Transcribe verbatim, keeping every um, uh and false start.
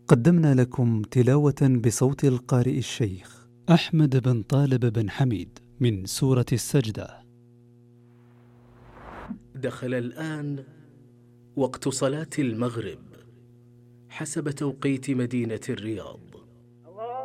قدمنا لكم تلاوة بصوت القارئ الشيخ أحمد بن طالب بن حميد من سورة السجدة. دخل الآن وقت صلاة المغرب حسب توقيت مدينة الرياض.